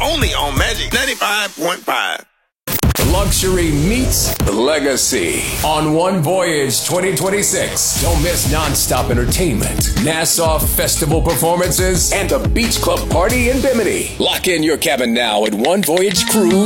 only on Magic 95.5. Luxury meets legacy on One Voyage 2026. Don't miss non-stop entertainment, Nassau Festival performances, and the Beach Club Party in Bimini. Lock in your cabin now at One Voyage Cruise.